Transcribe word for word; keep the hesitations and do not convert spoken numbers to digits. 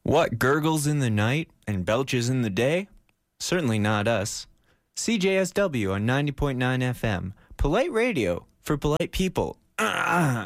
What gurgles in the night and belches in the day? Certainly not us. C J S W on ninety point nine F M. Polite radio for polite people. Ah.